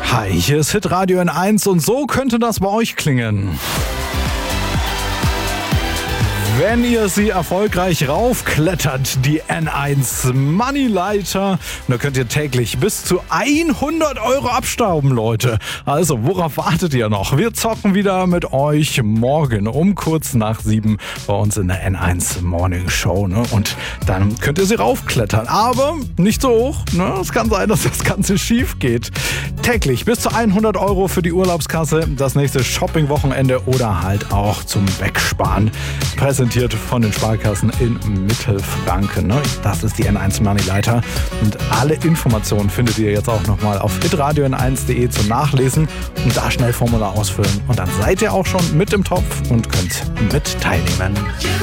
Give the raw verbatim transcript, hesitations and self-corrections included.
Hi, hier ist Hitradio N eins und so könnte das bei euch klingen. Wenn ihr sie erfolgreich raufklettert, die N eins Money Leiter, dann könnt ihr täglich bis zu hundert Euro abstauben, Leute. Also, worauf wartet ihr noch? Wir zocken wieder mit euch morgen um kurz nach sieben bei uns in der N eins Morning Show. Ne? Und dann könnt ihr sie raufklettern. Aber nicht so hoch. Ne? Es kann sein, dass das Ganze schief geht. Täglich bis zu hundert Euro für die Urlaubskasse, das nächste Shopping-Wochenende oder halt auch zum Wegsparen. Präsentiert von den Sparkassen in Mittelfranken. Ne? Das ist die N eins Money Leiter. Und alle Informationen findet ihr jetzt auch nochmal auf hitradio n eins punkt de zum Nachlesen und da schnell Formular ausfüllen. Und dann seid ihr auch schon mit im Topf und könnt mit teilnehmen.